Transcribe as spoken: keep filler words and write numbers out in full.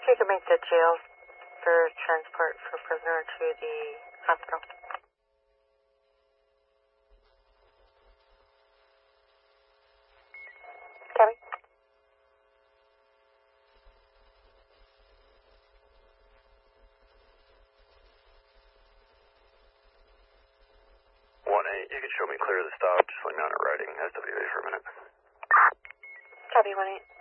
you can make the jail for transport for prisoner to the hospital. Cabby? one eight, you can show me clear of the stop, just let me on it writing S W A for a minute. Cabby one eight.